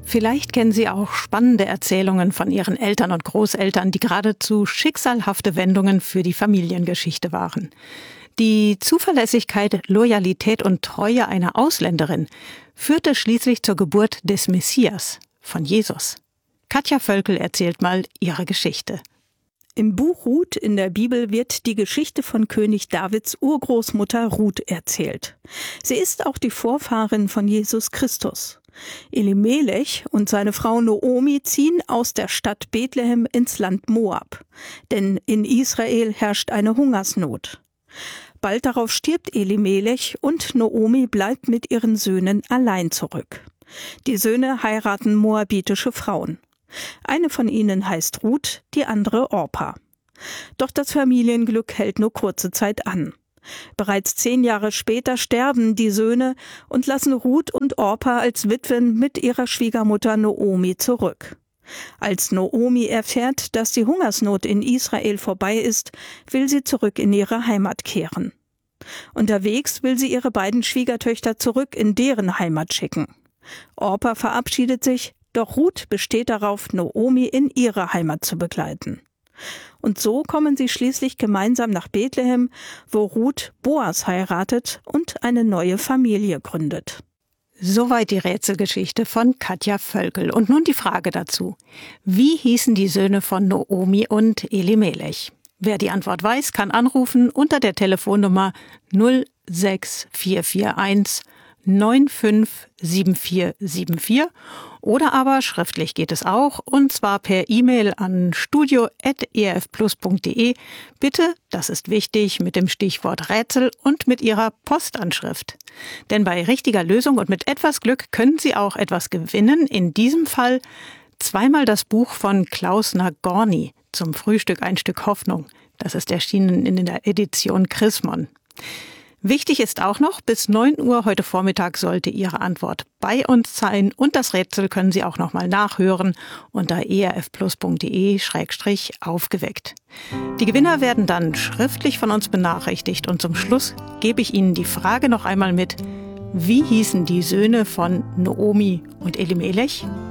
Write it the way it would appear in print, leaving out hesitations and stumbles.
Vielleicht kennen Sie auch spannende Erzählungen von Ihren Eltern und Großeltern, die geradezu schicksalhafte Wendungen für die Familiengeschichte waren. Die Zuverlässigkeit, Loyalität und Treue einer Ausländerin führte schließlich zur Geburt des Messias, von Jesus. Katja Völkel erzählt mal ihre Geschichte. Im Buch Ruth in der Bibel wird die Geschichte von König Davids Urgroßmutter Ruth erzählt. Sie ist auch die Vorfahrin von Jesus Christus. Elimelech und seine Frau Noomi ziehen aus der Stadt Bethlehem ins Land Moab. Denn in Israel herrscht eine Hungersnot. Bald darauf stirbt Elimelech und Noomi bleibt mit ihren Söhnen allein zurück. Die Söhne heiraten moabitische Frauen. Eine von ihnen heißt Ruth, die andere Orpa. Doch das Familienglück hält nur kurze Zeit an. Bereits 10 Jahre später sterben die Söhne und lassen Ruth und Orpa als Witwen mit ihrer Schwiegermutter Noomi zurück. Als Noomi erfährt, dass die Hungersnot in Israel vorbei ist, will sie zurück in ihre Heimat kehren. Unterwegs will sie ihre beiden Schwiegertöchter zurück in deren Heimat schicken. Orpa verabschiedet sich, doch Ruth besteht darauf, Noomi in ihre Heimat zu begleiten. Und so kommen sie schließlich gemeinsam nach Bethlehem, wo Ruth Boas heiratet und eine neue Familie gründet. Soweit die Rätselgeschichte von Katja Völkel. Und nun die Frage dazu. Wie hießen die Söhne von Noomi und Elimelech? Wer die Antwort weiß, kann anrufen unter der Telefonnummer 06441 957474 oder aber schriftlich geht es auch, und zwar per E-Mail an studio@erfplus.de. Bitte, das ist wichtig, mit dem Stichwort Rätsel und mit Ihrer Postanschrift. Denn bei richtiger Lösung und mit etwas Glück können Sie auch etwas gewinnen. In diesem Fall zweimal das Buch von Klaus Nagorny, Zum Frühstück ein Stück Hoffnung. Das ist erschienen in der Edition Chrismon. Wichtig ist auch noch, bis 9 Uhr heute Vormittag sollte Ihre Antwort bei uns sein und das Rätsel können Sie auch nochmal nachhören unter erfplus.de/aufgeweckt. Die Gewinner werden dann schriftlich von uns benachrichtigt und zum Schluss gebe ich Ihnen die Frage noch einmal mit: Wie hießen die Söhne von Noomi und Elimelech?